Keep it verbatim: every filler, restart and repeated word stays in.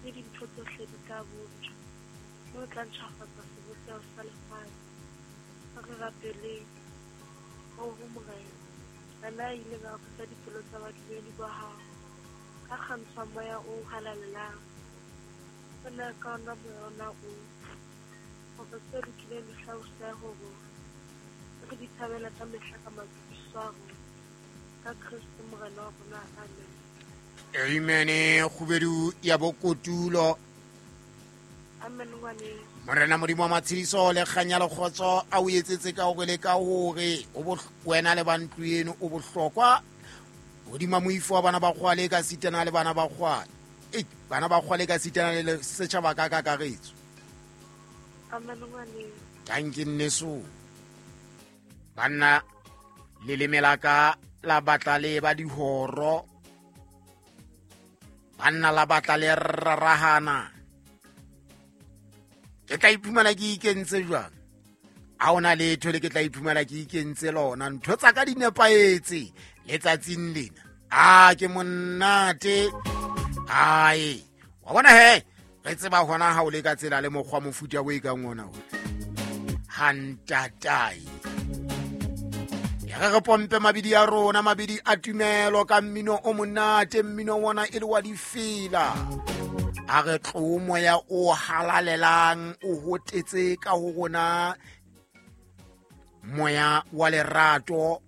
le dintho tsohle di tla botjwa mme o tla ntjhafatsa sebopeho sa lefatshe. Ha re rapeleng ho ho Morena ana a ile a ruta dipelo tsa badumedi ba hao ka kgantsha moya o halalelang o ne ka ona moya ona o hore tse lokileng di hlalosa hore re di thabela ka mehla ka matshidiso a rona ka Kristo Morena wa rona. Amen. Amen. Khubedu ya bokotulo. Amen ngwane. Morena modimo wa matshidiso le kganya le khotso a o etsetse ka hore le ka hore o bo wena le bantlu eno o bohlokwa hodima moifo wa bana ba kgwale ka sitana le bana ba kgwale e bana ba kgwale ka sitana le setjhaba ka ka karetso. Amen ngwane. Thank you Neso. Banna le lemelaka la batla le ba dihoro. Banna la batla le rarahana. Ke tla iphumana ke ikentse jwang? A ona letho le ke tla iphumana ke ikentse lona ntho tsa ka di nepaetse letsatsing lena. Ah ke monate. Ai wa bona he re tseba hona ha o le ka tsela le mokgwa mofuta o e kang ona o. Hantatai. Ya re pompe mabidi ya rona mabidi a tumelo ka mmino o monate mmino wona e le wa difela. A re tlomo ya o halalelang o hotetse ka ho rona moya wa lerato.